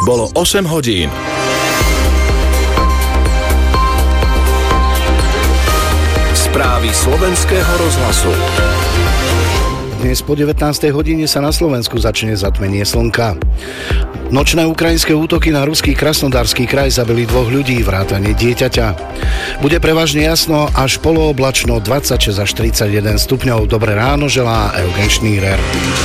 Bolo 8 hodín. Správy slovenského rozhlasu. Dnes po 19. hodine sa na Slovensku začne zatmenie slnka. Nočné ukrajinské útoky na ruský Krasnodarský kraj zabili 2 ľudí, vrátane dieťaťa. Bude prevažne jasno až polooblačno, 26 až 31 stupňov. Dobré ráno želá Eugen Šnírer.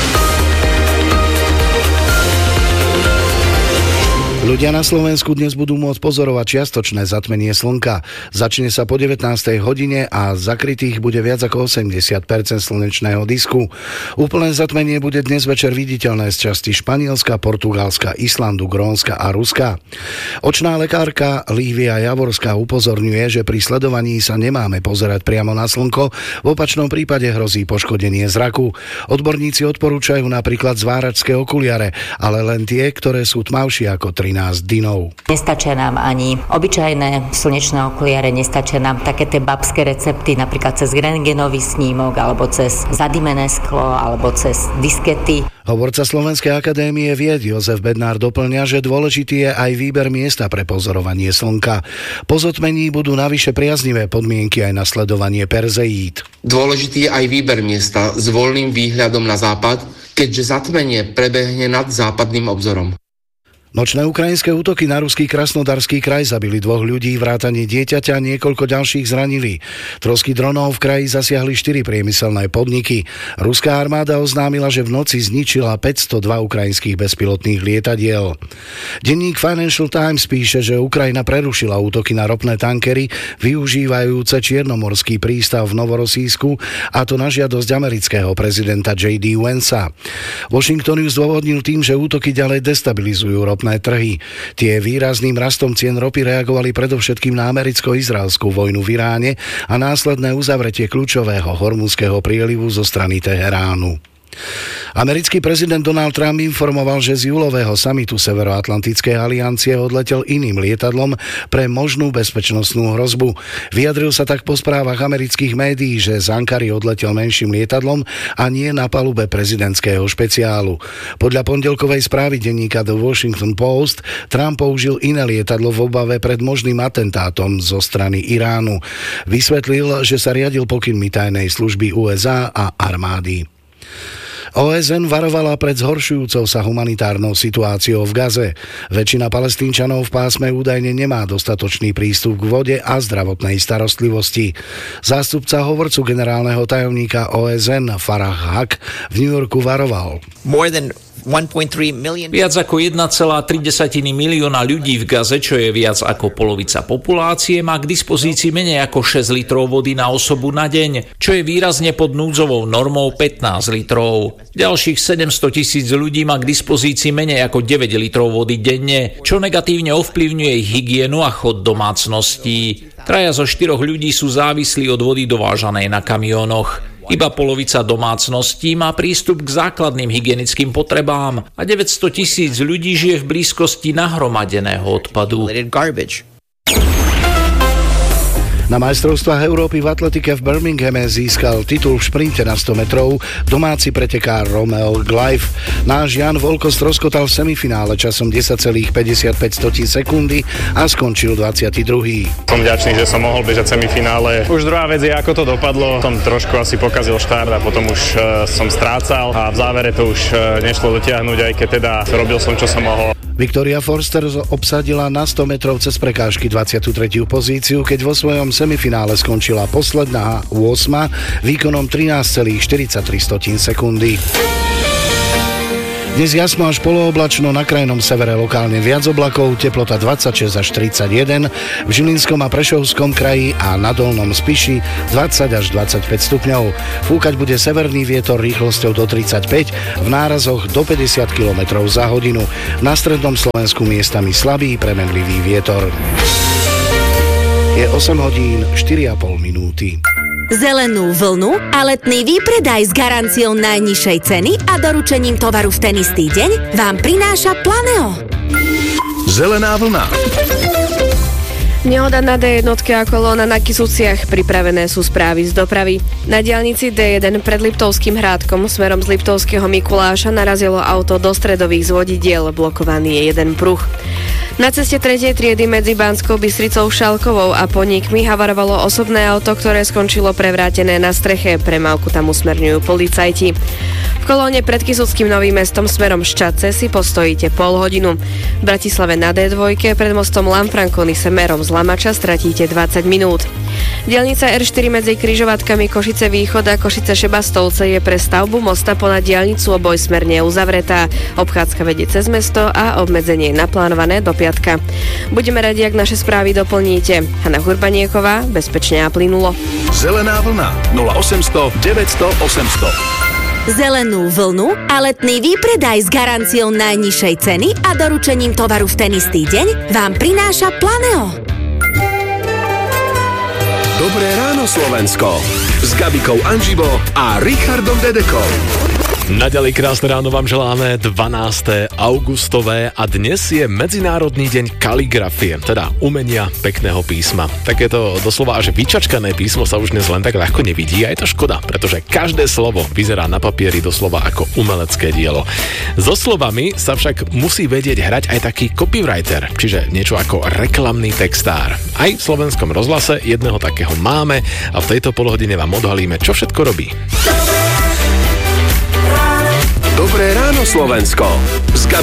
Ľudia na Slovensku dnes budú môcť pozorovať čiastočné zatmenie slnka. Začne sa po 19. hodine a zakrytých bude viac ako 80% slnečného disku. Úplné zatmenie bude dnes večer viditeľné z časti Španielska, Portugalska, Islandu, Grónska a Ruska. Očná lekárka Lívia Javorská upozorňuje, že pri sledovaní sa nemáme pozerať priamo na slnko, v opačnom prípade hrozí poškodenie zraku. Odborníci odporúčajú napríklad zváračské okuliare, ale len tie, ktoré sú tmavšie ako 13 dynov. Nestačia nám ani obyčajné slnečné okuliare, nestačia nám také tie babské recepty, napríklad cez rentgenový snímok, alebo cez zadimené sklo, alebo cez diskety. Hovorca Slovenskej akadémie vied Jozef Bednár doplňa, že dôležitý je aj výber miesta pre pozorovanie slnka. Po zotmení budú navyše priaznivé podmienky aj na sledovanie perzeíd. Dôležitý je aj výber miesta s voľným výhľadom na západ, keďže zatmenie prebehne nad západným obzorom. Nočné ukrajinské útoky na ruský Krasnodarský kraj zabili 2 ľudí, vrátane dieťaťa a niekoľko ďalších zranili. Trosky dronov v kraji zasiahli 4 priemyselné podniky. Ruská armáda oznámila, že v noci zničila 502 ukrajinských bezpilotných lietadiel. Denník Financial Times píše, že Ukrajina prerušila útoky na ropné tankery využívajúce čiernomorský prístav v Novorosísku, a to na žiadosť amerického prezidenta J.D. Vansa. Washington ju zdôvodnil tým, že útoky ďalej destabilizujú trhy. Tie výrazným rastom cien ropy reagovali predovšetkým na americko-izraelskú vojnu v Iráne a následné uzavretie kľúčového hormuzského prielivu zo strany Teheránu. Americký prezident Donald Trump informoval, že z júlového samitu Severoatlantickej aliancie odletel iným lietadlom pre možnú bezpečnostnú hrozbu. Vyjadril sa tak po správach amerických médií, že z Ankary odletel menším lietadlom a nie na palube prezidentského špeciálu. Podľa pondelkovej správy denníka The Washington Post Trump použil iné lietadlo v obave pred možným atentátom zo strany Iránu. Vysvetlil, že sa riadil pokynmi tajnej služby USA a armády. OSN varovala pred zhoršujúcou sa humanitárnou situáciou v Gaze. Väčšina Palestínčanov v pásme údajne nemá dostatočný prístup k vode a zdravotnej starostlivosti. Zástupca hovorcu generálneho tajomníka OSN Farah Haq v New Yorku varoval. Viac ako 1,3 milióna ľudí v Gaze, čo je viac ako polovica populácie, má k dispozícii menej ako 6 litrov vody na osobu na deň, čo je výrazne pod núdzovou normou 15 litrov. Ďalších 700 000 ľudí má k dispozícii menej ako 9 litrov vody denne, čo negatívne ovplyvňuje ich hygienu a chod domácností. 3 zo 4 ľudí sú závislí od vody dovážanej na kamionoch. Iba polovica domácností má prístup k základným hygienickým potrebám a 900 000 ľudí žije v blízkosti nahromadeného odpadu. Na majstrovstvách Európy v atletike v Birminghame získal titul v šprinte na 100 metrov domáci pretekár Romeo Gleif. Náš Jan Volko stroskotal v semifinále časom 10,55 sekundy a skončil 22. Som vďačný, že som mohol bežať semifinále. Už druhá vec je, ako to dopadlo. Som trošku asi pokazil štart a potom už som strácal a v závere to už nešlo dotiahnuť, aj keď teda robil som, čo som mohol. Victoria Forster obsadila na 100 metrov cez prekážky 23. pozíciu, keď vo svojom semifinále skončila posledná 8. výkonom 13,43 sekundy. Dnes jasno až polooblačno, na krajnom severe lokálne viac oblakov, teplota 26 až 31, v Žilinskom a Prešovskom kraji a na Dolnom Spiši 20 až 25 stupňov. Fúkať bude severný vietor rýchlosťou do 35, v nárazoch do 50 km za hodinu. Na strednom Slovensku miestami slabý premenlivý vietor. Je 8 hodín 4,5 minúty. Zelenú vlnu a letný výpredaj s garanciou najnižšej ceny a doručením tovaru v ten istý deň vám prináša Planeo. Zelená vlna. Nehoda na D1 a kolóna na Kysuciach. Pripravené sú správy z dopravy. Na diaľnici D1 pred Liptovským Hrádkom smerom z Liptovského Mikuláša narazilo auto do stredových zvodidiel. Blokovaný je jeden pruh. Na ceste 3. triedy medzi Banskou Bystricou Šalkovou a Poníkmi havarovalo osobné auto, ktoré skončilo prevrátené na streche. Premávku tam usmerňujú policajti. V kolóne pred Kysuckým Novým Mestom smerom Ščadce si postojíte pol hodinu. V Bratislave na D2 pred mostom Lanfranconi smerom z Lamača stratíte 20 minút. Diaľnica R4 medzi križovatkami Košice Východ a Košice Šebastovce je pre stavbu mosta ponad diaľnicu obojsmerne uzavretá. Obchádzka vedie cez mesto a obmedzenie je naplánované do piatka. Budeme radi, ak naše správy doplníte. Hana Hurbanieková, bezpečne a plynulo. Zelená vlna 0800 900 800. Zelenú vlnu a letný výpredaj s garanciou najnižšej ceny a doručením tovaru v ten istý deň vám prináša Planeo. Dobré ráno, Slovensko. S Gabikou Anžibo a Richardom Dedekom. Naďalej krásne ráno vám želáme, 12. augustové a dnes je Medzinárodný deň kaligrafie, teda umenia pekného písma. Takéto doslova až vyčačkané písmo sa už dnes len tak ľahko nevidí a je to škoda, pretože každé slovo vyzerá na papieri doslova ako umelecké dielo. So slovami sa však musí vedieť hrať aj taký copywriter, čiže niečo ako reklamný textár. Aj v Slovenskom rozhlase jedného takého máme a v tejto polhodine vám odhalíme, čo všetko robí. Dobré ráno, Slovensko.